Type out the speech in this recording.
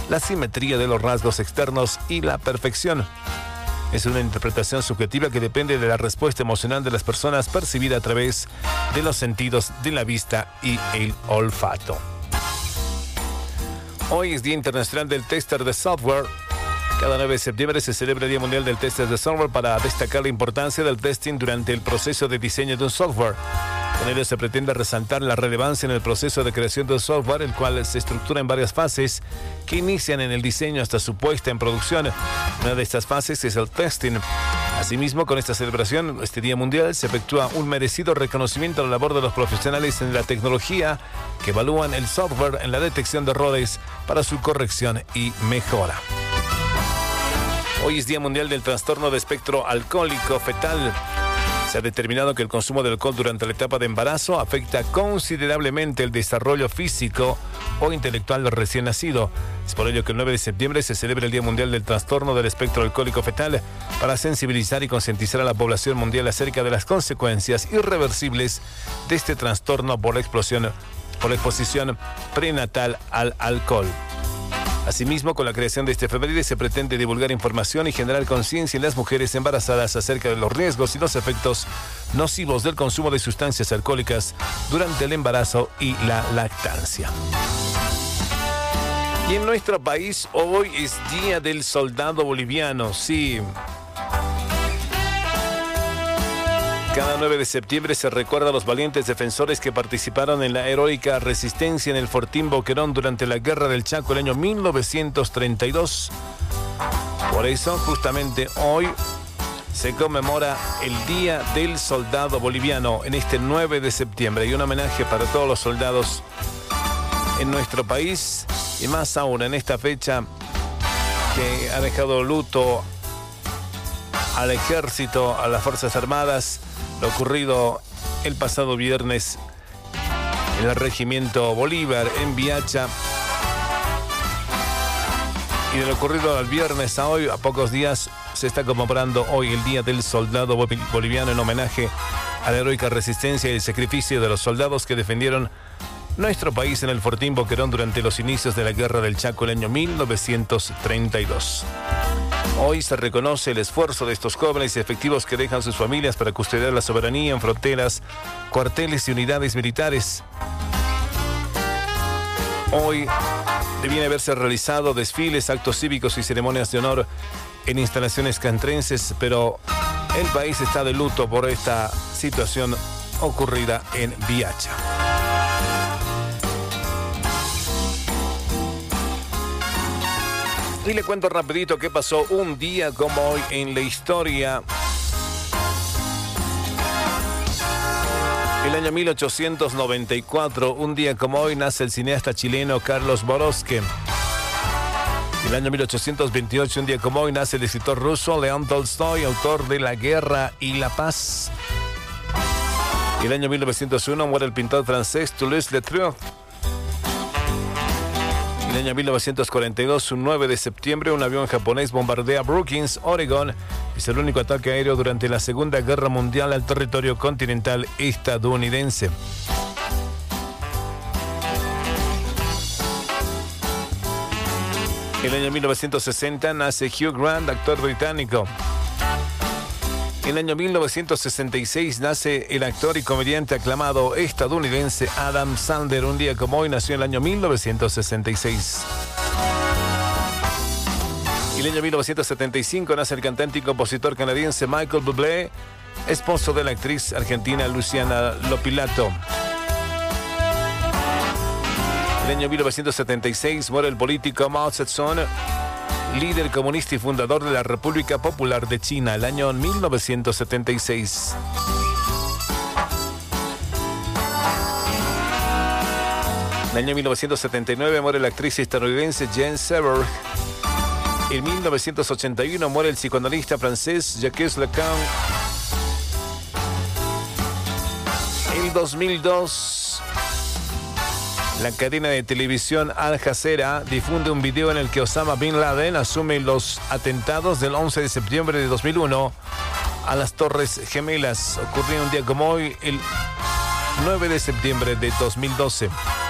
la simetría de los rasgos externos y la perfección. Es una interpretación subjetiva que depende de la respuesta emocional de las personas percibida a través de los sentidos de la vista y el olfato. Hoy es Día Internacional del Tester de Software. Cada 9 de septiembre se celebra el Día Mundial del Tester de Software para destacar la importancia del testing durante el proceso de diseño de un software. Con ello se pretende resaltar la relevancia en el proceso de creación del software, el cual se estructura en varias fases que inician en el diseño hasta su puesta en producción. Una de estas fases es el testing. Asimismo, con esta celebración, este Día Mundial, se efectúa un merecido reconocimiento a la labor de los profesionales en la tecnología que evalúan el software en la detección de errores para su corrección y mejora. Hoy es Día Mundial del Trastorno de Espectro Alcohólico Fetal. Se ha determinado que el consumo de alcohol durante la etapa de embarazo afecta considerablemente el desarrollo físico o intelectual del recién nacido. Es por ello que el 9 de septiembre se celebra el Día Mundial del Trastorno del Espectro Alcohólico Fetal para sensibilizar y concientizar a la población mundial acerca de las consecuencias irreversibles de este trastorno por la exposición prenatal al alcohol. Asimismo, con la creación de este efeméride se pretende divulgar información y generar conciencia en las mujeres embarazadas acerca de los riesgos y los efectos nocivos del consumo de sustancias alcohólicas durante el embarazo y la lactancia. Y en nuestro país hoy es Día del Soldado Boliviano, sí. Cada 9 de septiembre se recuerda a los valientes defensores que participaron en la heroica resistencia en el Fortín Boquerón durante la Guerra del Chaco el año 1932. Por eso, justamente hoy se conmemora el Día del Soldado Boliviano en este 9 de septiembre y un homenaje para todos los soldados en nuestro país y más aún en esta fecha que ha dejado luto al ejército, a las Fuerzas Armadas, lo ocurrido el pasado viernes en el Regimiento Bolívar en Viacha y de lo ocurrido al viernes a hoy, a pocos días, se está conmemorando hoy el Día del Soldado Boliviano en homenaje a la heroica resistencia y el sacrificio de los soldados que defendieron nuestro país en el Fortín Boquerón durante los inicios de la Guerra del Chaco el año 1932. Hoy se reconoce el esfuerzo de estos jóvenes y efectivos que dejan sus familias para custodiar la soberanía en fronteras, cuarteles y unidades militares. Hoy debiera haberse realizado desfiles, actos cívicos y ceremonias de honor en instalaciones castrenses, pero el país está de luto por esta situación ocurrida en Viacha. Y le cuento rapidito qué pasó un día como hoy en la historia. El año 1894, un día como hoy, nace el cineasta chileno Carlos Borowski. El año 1828, un día como hoy, nace el escritor ruso León Tolstoy, autor de La Guerra y la Paz. El año 1901 muere el pintor francés Toulouse-Lautrec. En el año 1942, un 9 de septiembre, un avión japonés bombardea Brookings, Oregon. Es el único ataque aéreo durante la Segunda Guerra Mundial al territorio continental estadounidense. En el año 1960 nace Hugh Grant, actor británico. En el año 1966 nace el actor y comediante aclamado estadounidense Adam Sandler. Un día como hoy nació en el año 1966. En el año 1975 nace el cantante y compositor canadiense Michael Bublé, esposo de la actriz argentina Luciana Lopilato. En el año 1976 muere el político Mao Zedong, líder comunista y fundador de la República Popular de China, el año 1976. En el año 1979 muere la actriz estadounidense Jane Seberg. En 1981 muere el psicoanalista francés Jacques Lacan. En 2002... la cadena de televisión Al Jazeera difunde un video en el que Osama Bin Laden asume los atentados del 11 de septiembre de 2001 a las Torres Gemelas. Ocurrió un día como hoy, el 9 de septiembre de 2012.